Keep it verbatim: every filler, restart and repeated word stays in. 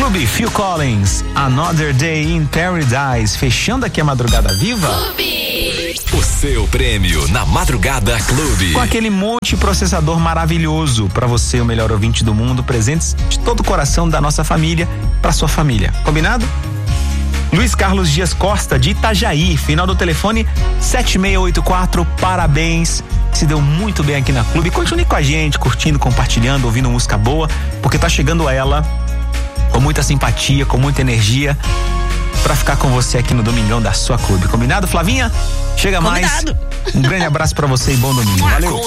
Clube Phil Collins, Another Day in Paradise, fechando aqui a Madrugada Viva. Clube. O seu prêmio na Madrugada Clube. Com aquele multiprocessador maravilhoso para você, o melhor ouvinte do mundo, presentes de todo o coração da nossa família para sua família. Combinado? Luiz Carlos Dias Costa, de Itajaí, final do telefone sete seis oito quatro, parabéns, se deu muito bem aqui na Clube. Continue com a gente, curtindo, compartilhando, ouvindo música boa, porque tá chegando ela com muita simpatia, com muita energia, pra ficar com você aqui no Domingão da sua Clube. Combinado, Flavinha? Chega Combinado. mais. Um grande abraço pra você e bom domingo. Valeu.